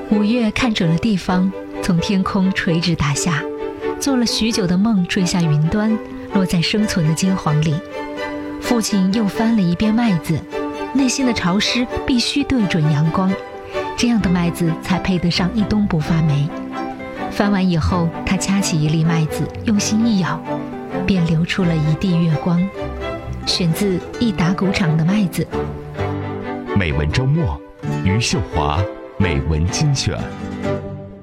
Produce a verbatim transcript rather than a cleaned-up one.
五月看准了地方，从天空垂直打下，做了许久的梦坠下云端，落在生存的金黄里。父亲又翻了一遍麦子，内心的潮湿必须对准阳光，这样的麦子才配得上一冬不发霉。翻完以后，他掐起一粒麦子，用心一咬，便流出了一地月光。选自一打谷场的麦子。 美文周末，余秀华美文精选。